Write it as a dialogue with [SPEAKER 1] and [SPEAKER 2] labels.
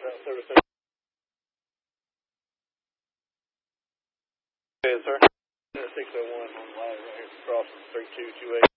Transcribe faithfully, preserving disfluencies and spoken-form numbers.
[SPEAKER 1] Service. Yes, sir. six oh one on the ladder right here across from three two two eight.